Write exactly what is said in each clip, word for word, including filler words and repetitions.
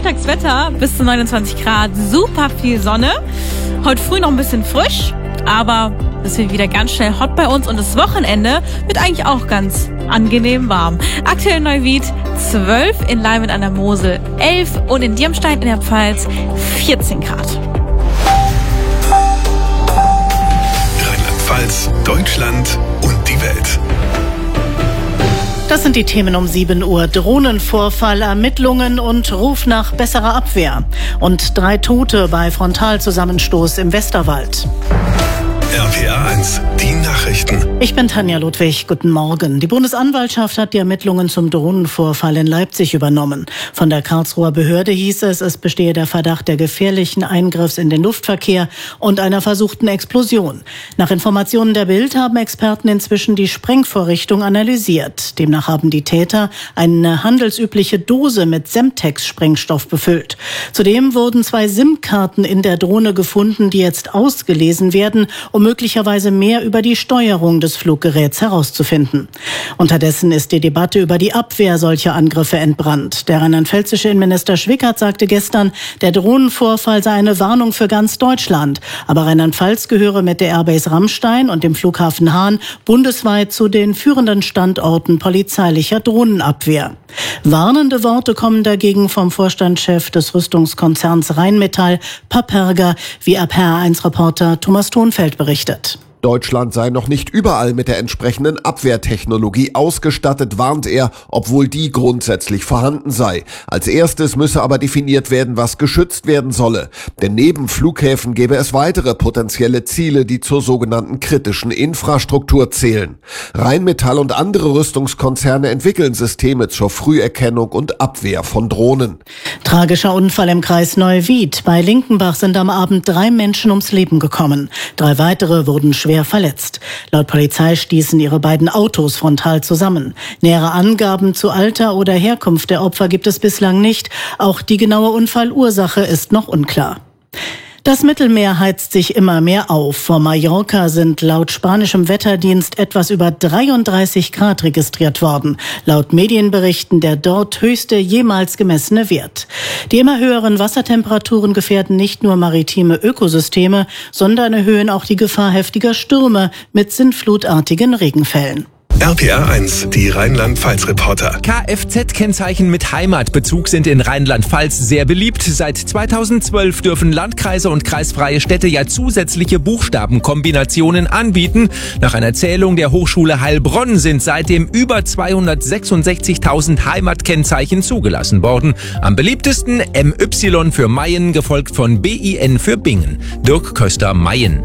Freitagswetter, bis zu neunundzwanzig Grad, super viel Sonne. Heute früh noch ein bisschen frisch, aber es wird wieder ganz schnell hot bei uns und das Wochenende wird eigentlich auch ganz angenehm warm. Aktuell in Neuwied zwölf, in Leimen an der Mosel elf und in Dirmstein in der Pfalz vierzehn Grad. Rheinland-Pfalz, Deutschland und die Welt. Das sind die Themen um sieben Uhr. Drohnenvorfall, Ermittlungen und Ruf nach besserer Abwehr. Und drei Tote bei Frontalzusammenstoß im Westerwald. R P R eins, die Nachrichten. Ich bin Tanja Ludwig, guten Morgen. Die Bundesanwaltschaft hat die Ermittlungen zum Drohnenvorfall in Leipzig übernommen. Von der Karlsruher Behörde hieß es, es bestehe der Verdacht der gefährlichen Eingriffs in den Luftverkehr und einer versuchten Explosion. Nach Informationen der Bild haben Experten inzwischen die Sprengvorrichtung analysiert. Demnach haben die Täter eine handelsübliche Dose mit Semtex-Sprengstoff befüllt. Zudem wurden zwei SIM-Karten in der Drohne gefunden, die jetzt ausgelesen werden, um möglicherweise mehr über die Steuerung des Fluggeräts herauszufinden. Unterdessen ist die Debatte über die Abwehr solcher Angriffe entbrannt. Der rheinland-pfälzische Innenminister Schwickert sagte gestern, der Drohnenvorfall sei eine Warnung für ganz Deutschland. Aber Rheinland-Pfalz gehöre mit der Airbase Ramstein und dem Flughafen Hahn bundesweit zu den führenden Standorten polizeilicher Drohnenabwehr. Warnende Worte kommen dagegen vom Vorstandschef des Rüstungskonzerns Rheinmetall, Paperger, wie R P R eins Reporter Thomas Thonfeld berichtet. Deutschland sei noch nicht überall mit der entsprechenden Abwehrtechnologie ausgestattet, warnt er, obwohl die grundsätzlich vorhanden sei. Als erstes müsse aber definiert werden, was geschützt werden solle. Denn neben Flughäfen gäbe es weitere potenzielle Ziele, die zur sogenannten kritischen Infrastruktur zählen. Rheinmetall und andere Rüstungskonzerne entwickeln Systeme zur Früherkennung und Abwehr von Drohnen. Tragischer Unfall im Kreis Neuwied. Bei Linkenbach sind am Abend drei Menschen ums Leben gekommen. Drei weitere wurden schwer verletzt. Laut Polizei stießen ihre beiden Autos frontal zusammen. Nähere Angaben zu Alter oder Herkunft der Opfer gibt es bislang nicht. Auch die genaue Unfallursache ist noch unklar. Das Mittelmeer heizt sich immer mehr auf. Vor Mallorca sind laut spanischem Wetterdienst etwas über dreiunddreißig Grad registriert worden. Laut Medienberichten der dort höchste jemals gemessene Wert. Die immer höheren Wassertemperaturen gefährden nicht nur maritime Ökosysteme, sondern erhöhen auch die Gefahr heftiger Stürme mit sintflutartigen Regenfällen. R P R eins, die Rheinland-Pfalz-Reporter. Kfz-Kennzeichen mit Heimatbezug sind in Rheinland-Pfalz sehr beliebt. Seit zweitausendzwölf dürfen Landkreise und kreisfreie Städte ja zusätzliche Buchstabenkombinationen anbieten. Nach einer Zählung der Hochschule Heilbronn sind seitdem über zweihundertsechsundsechzigtausend Heimatkennzeichen zugelassen worden. Am beliebtesten M Y für Mayen, gefolgt von B I N für Bingen. Dirk Köster, Mayen.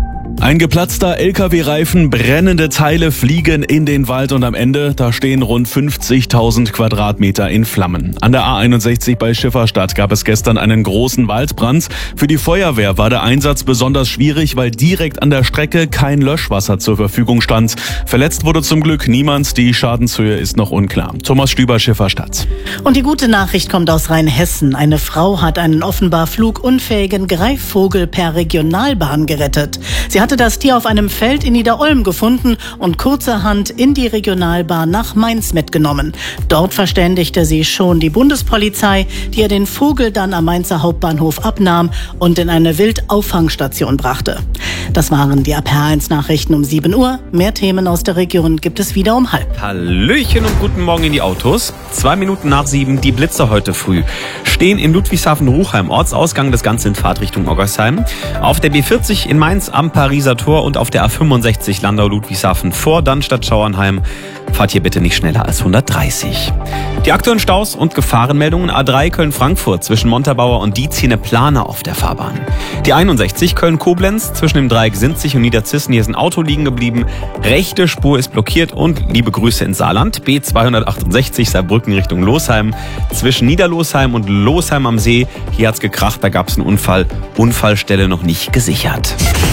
Ein geplatzter L K W-Reifen, brennende Teile fliegen in den Wald und am Ende, da stehen rund fünfzigtausend Quadratmeter in Flammen. An der A einundsechzig bei Schifferstadt gab es gestern einen großen Waldbrand. Für die Feuerwehr war der Einsatz besonders schwierig, weil direkt an der Strecke kein Löschwasser zur Verfügung stand. Verletzt wurde zum Glück niemand, die Schadenshöhe ist noch unklar. Thomas Stüber, Schifferstadt. Und die gute Nachricht kommt aus Rheinhessen. Eine Frau hat einen offenbar flugunfähigen Greifvogel per Regionalbahn gerettet. Sie hat hatte das Tier auf einem Feld in Niederolm gefunden und kurzerhand in die Regionalbahn nach Mainz mitgenommen. Dort verständigte sie schon die Bundespolizei, die ihr den Vogel dann am Mainzer Hauptbahnhof abnahm und in eine Wildauffangstation brachte. Das waren die R P R eins Nachrichten um sieben Uhr. Mehr Themen aus der Region gibt es wieder um halb. Hallöchen und guten Morgen in die Autos. Zwei Minuten nach sieben, die Blitzer heute früh stehen in Ludwigshafen-Ruchheim, Ortsausgang, das Ganze in Fahrtrichtung Oggersheim. Auf der B vierzig in Mainz am Pariser Tor und auf der A fünfundsechzig Landau-Ludwigshafen vor Dannstatt-Schauernheim. Fahrt hier bitte nicht schneller als hundertdreißig. Die aktuellen Staus und Gefahrenmeldungen: A drei Köln-Frankfurt zwischen Montabaur und Diezine-Plane auf der Fahrbahn. Die einundsechzig Köln-Koblenz zwischen dem Dreieck Sinzig und Niederzissen. Hier ist ein Auto liegen geblieben. Rechte Spur ist blockiert und liebe Grüße ins Saarland. B zweihundertachtundsechzig Saarbrücken Richtung Losheim zwischen Niederlosheim und Losheim am See. Hier hat's gekracht, da gab's einen Unfall. Unfallstelle noch nicht gesichert.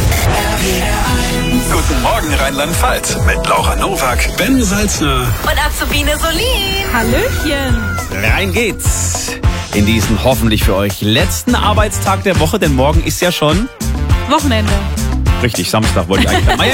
Guten Morgen Rheinland-Pfalz mit Laura Nowak, Ben Salzner und Azubine Solin. Hallöchen. Rein geht's in diesen hoffentlich für euch letzten Arbeitstag der Woche, denn morgen ist ja schon Wochenende. Richtig, Samstag wollte ich eigentlich.